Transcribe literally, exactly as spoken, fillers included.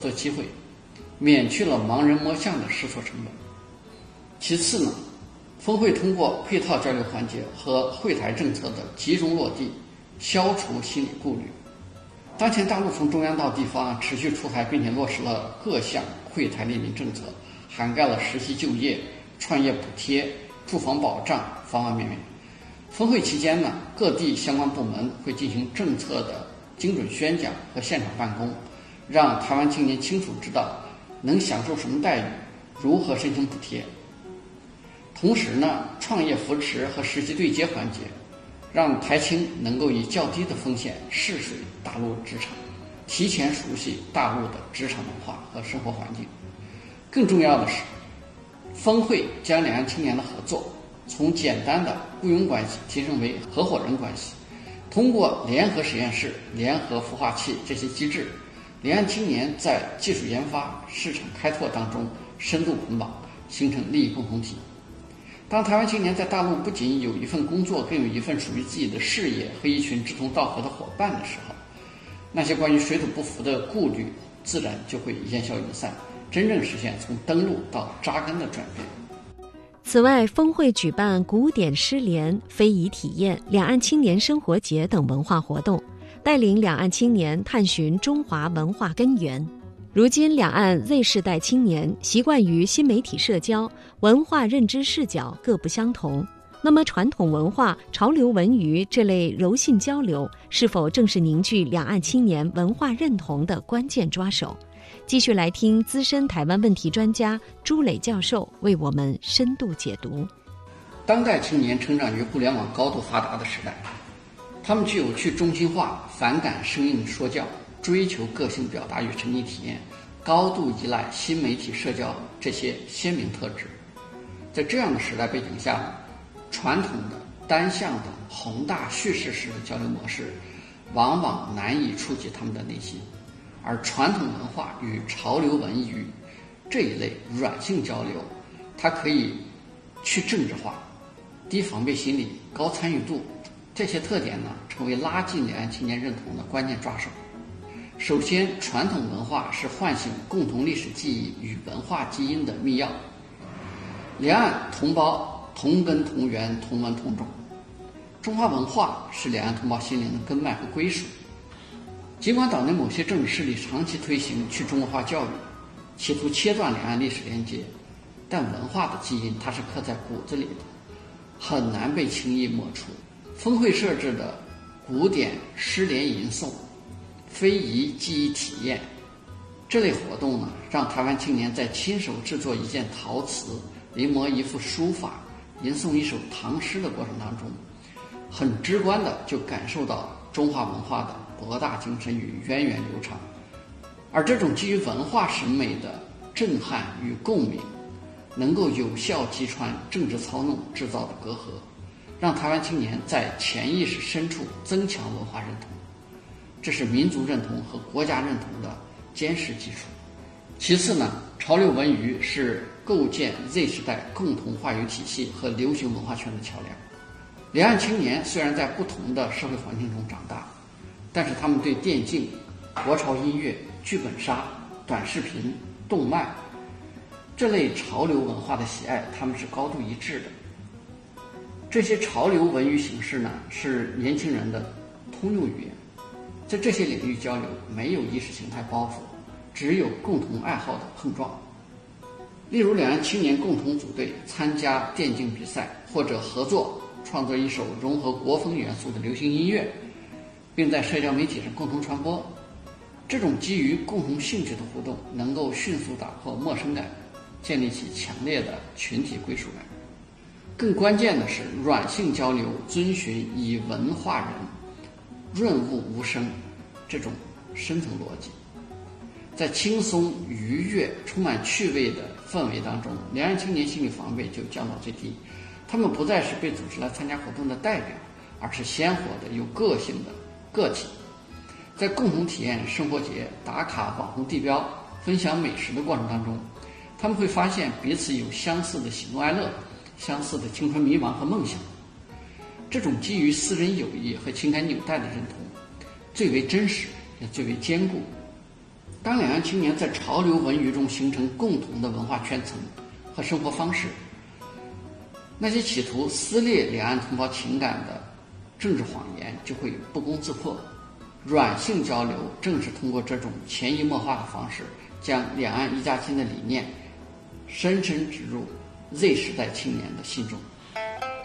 作机会，免去了盲人摸象的试错成本。其次呢，峰会通过配套交流环节和会台政策的集中落地，消除心理顾虑。当前大陆从中央到地方持续出台并且落实了各项会台利民政策，涵盖了实习就业、创业补贴、住房保障方方面面。峰会期间呢，各地相关部门会进行政策的精准宣讲和现场办公，让台湾青年清楚知道能享受什么待遇，如何申请补贴。同时呢，创业扶持和实习对接环节，让台青能够以较低的风险试水大陆职场，提前熟悉大陆的职场文化和生活环境。更重要的是，峰会将两岸青年的合作从简单的雇佣关系提升为合伙人关系，通过联合实验室、联合孵化器这些机制，两岸青年在技术研发、市场开拓当中深度捆绑，形成利益共同体。当台湾青年在大陆不仅有一份工作，更有一份属于自己的事业和一群志同道合的伙伴的时候，那些关于水土不服的顾虑自然就会烟消云散，真正实现从登陆到扎根的转变。 此外，峰会举办古典诗联、非遗体验、两岸青年生活节等文化活动，带领两岸青年探寻中华文化根源。如今两岸 Z 世代青年习惯于新媒体社交，文化认知视角各不相同，那么传统文化、潮流文娱这类柔性交流，是否正是凝聚两岸青年文化认同的关键抓手？继续来听资深台湾问题专家朱磊教授为我们深度解读。 当代青年成长于互联网高度发达的时代，他们具有去中心化、反感生硬说教、追求个性表达与沉浸体验、高度依赖新媒体社交这些鲜明特质。在这样的时代背景下，传统的单向的宏大叙事式的交流模式往往难以触及他们的内心，而传统文化与潮流文娱这一类软性交流，它可以去政治化、低防备心理、高参与度，这些特点呢，成为拉近两岸青年认同的关键抓手。首先，传统文化是唤醒共同历史记忆与文化基因的密钥。两岸同胞同根同源、同文同种，中华文化是两岸同胞心灵的根脉和归属。尽管岛内某些政治势力长期推行去中国化教育，企图切断两岸历史连接，但文化的基因它是刻在骨子里的，很难被轻易抹除。峰会设置的古典诗联吟诵、非遗记忆体验这类活动呢，让台湾青年在亲手制作一件陶瓷、临摹一幅书法、吟诵一首唐诗的过程当中，很直观的就感受到中华文化的博大精深与源远流长。而这种基于文化审美的震撼与共鸣，能够有效击穿政治操弄制造的隔阂，让台湾青年在潜意识深处增强文化认同，这是民族认同和国家认同的坚实基础。其次呢，潮流文娱是构建 Z 时代共同话语体系和流行文化圈的桥梁。两岸青年虽然在不同的社会环境中长大，但是他们对电竞、国潮音乐、剧本杀、短视频、动漫这类潮流文化的喜爱，他们是高度一致的。这些潮流文娱形式呢，是年轻人的通用语言，在这些领域交流没有意识形态包袱，只有共同爱好的碰撞。例如，两岸青年共同组队参加电竞比赛，或者合作创作一首融合国风元素的流行音乐，并在社交媒体上共同传播。这种基于共同兴趣的互动，能够迅速打破陌生感，建立起强烈的群体归属感。更关键的是，软性交流遵循以文化人、润物无声这种深层逻辑，在轻松、愉悦、充满趣味的氛围当中，两岸青年心理防备就降到最低。他们不再是被组织来参加活动的代表，而是鲜活的、有个性的个体。在共同体验生活节、打卡网红地标、分享美食的过程当中，他们会发现彼此有相似的喜怒哀乐，相似的青春迷茫和梦想。这种基于私人友谊和情感纽带的认同，最为真实也最为坚固。 当两岸青年在潮流文娱中形成共同的文化圈层和生活方式，那些企图撕裂两岸同胞情感的政治谎言就会不攻自破。软性交流正是通过这种潜移默化的方式，将两岸一家亲的理念深深植入 Z 时代青年的心中。